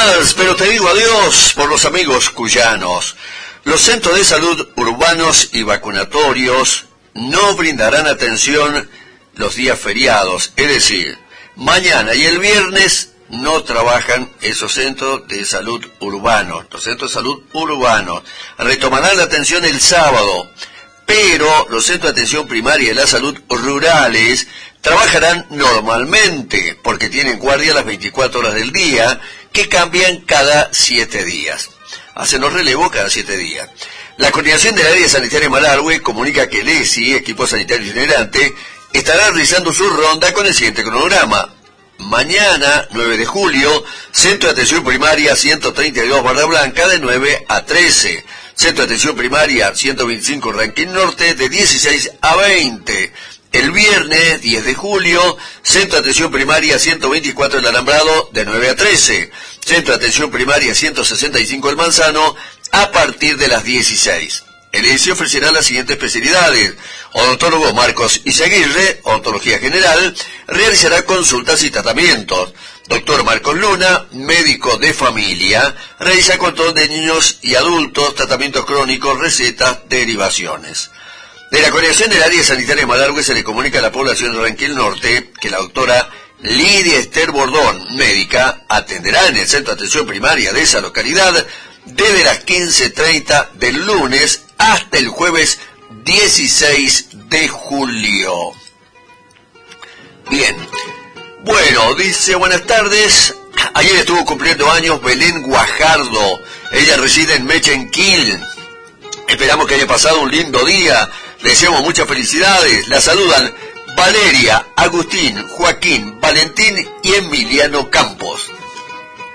más, pero te digo adiós por los amigos cuyanos. Los centros de salud urbanos y vacunatorios no brindarán atención los días feriados, es decir, mañana y el viernes no trabajan esos centros de salud urbanos. Los centros de salud urbanos retomarán la atención el sábado, pero los centros de atención primaria y la salud rurales trabajarán normalmente porque tienen guardia las 24 horas del día, que cambian cada 7 días. Hacen los relevos cada 7 días. La coordinación del área sanitaria de Malargüe comunica que el ESI, Equipo Sanitario Itinerante, estará realizando su ronda con el siguiente cronograma. Mañana, 9 de julio, Centro de Atención Primaria 132 Barra Blanca de 9 a 13. Centro de Atención Primaria 125 Ranquín Norte de 16 a 20. El viernes, 10 de julio, Centro de Atención Primaria 124 El Alambrado de 9 a 13. Centro de Atención Primaria 165 El Manzano a partir de las 16. El ESI ofrecerá las siguientes especialidades. Odontólogo Marcos Izaguirre, odontología general, realizará consultas y tratamientos. Doctor Marcos Luna, médico de familia, realiza control de niños y adultos, tratamientos crónicos, recetas, derivaciones. De la coordinación del área sanitaria de Malargüe se le comunica a la población de Ranquil Norte que la doctora Lidia Esther Bordón, médica, atenderá en el centro de atención primaria de esa localidad desde las 15:30 del lunes hasta el jueves 16 de julio. Bien. Bueno, dice, buenas tardes. Ayer estuvo cumpliendo años Belén Guajardo. Ella reside en Mechenquil. Esperamos que haya pasado un lindo día. Le deseamos muchas felicidades. La saludan Valeria, Agustín, Joaquín, Valentín y Emiliano Campos.